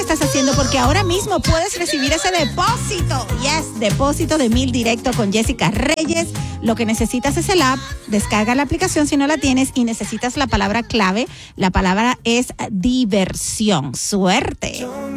estás haciendo porque ahora mismo puedes recibir ese depósito. Yes, depósito de 1,000 directo con Jessica Reyes. Lo que necesitas es el app. Descarga la aplicación si no la tienes y necesitas la palabra clave. La palabra es diversión. Suerte.